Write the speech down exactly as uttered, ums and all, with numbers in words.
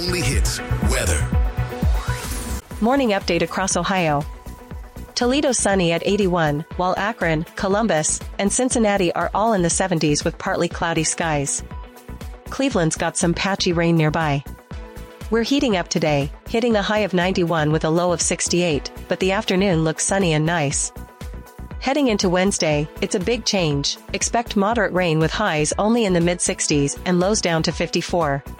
only hits, weather. Morning update across Ohio. Toledo sunny at eighty-one, while Akron, Columbus, and Cincinnati are all in the seventies with partly cloudy skies. Cleveland's got some patchy rain nearby. We're heating up today, hitting a high of ninety-one with a low of sixty-eight, but the afternoon looks sunny and nice. Heading into Wednesday, it's a big change. Expect moderate rain with highs only in the mid sixties and lows down to fifty-four.